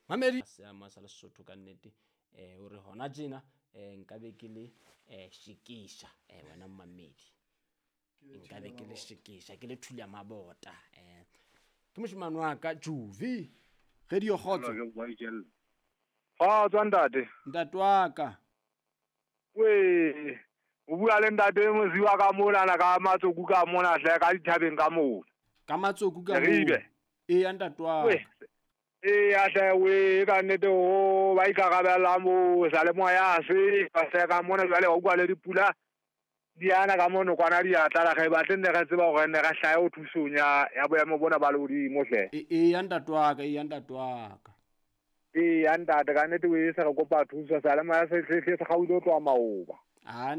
mamedi seama sa Lesotho ka nnete hore hona tjena nka be ke le shikisha wena mamedi nka be ke le shikisha ke le thulia mabota ke moshimane wa ka Juvi radio khotso ha tswa ntate wa ka we o bua le ntate moziwa ka mona na ka matsoku ka mona hle ka dithabeng ka mona ka matsoku ka mona ya ntate wa a hle we ka nnete o ba ikagabela mo sa le moya se ba se ka mona jale o bua le dipula diana ka mono kwana di atla ga ba tlenne ga tseba go ne ga hlaya o thusonya ya boemo bona ba le godimo hle ya ntate wa ka ya ntate wa ka ya ntate ka nnete we se go kopa thuso sa le moya se ga o tlo twa maoba